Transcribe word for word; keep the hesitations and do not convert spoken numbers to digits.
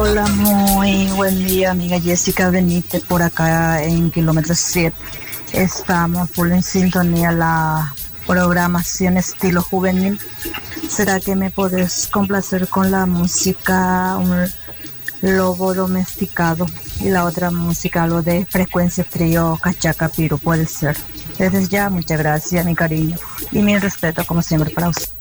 Hola, muy buen día, amiga Jessica Benítez, por acá en kilómetro siete. Estamos full en sintonía la programación estilo juvenil. ¿Será que me podés complacer con la música Un Lobo Domesticado y la otra música, algo de Frecuencia Frío, Cachaca Piru? Puede ser. Desde ya, muchas gracias, mi cariño, y mi respeto, como siempre, para usted.